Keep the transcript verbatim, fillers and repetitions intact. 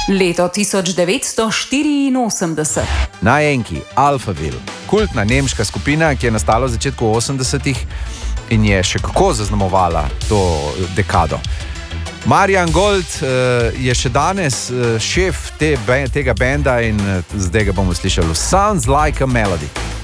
Leto tisoč devetsto štiriinosemdeset. Na enki Alphaville, kultna nemška skupina, ki je nastala v začetku osemdesetih in je še kako zaznamovala to dekado. Marian Gold uh, je še danes uh, šef te, tega benda in uh, zdaj ga bomo slišali. Sounds like a melody.